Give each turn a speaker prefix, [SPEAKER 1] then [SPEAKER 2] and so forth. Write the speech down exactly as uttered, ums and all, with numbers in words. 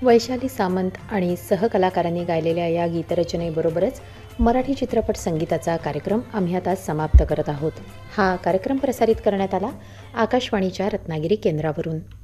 [SPEAKER 1] वैशाली सामंत आणि सहकलाकारांनी गायलेल्या या गीतरचनेबरोबरच मराठी चित्रपट संगीताचा कार्यक्रम आम्ही आता समाप्त करत आहोत. हा कार्यक्रम प्रसारित करण्यात आला आकाशवाणीच्या रत्नागिरी केंद्रावरून.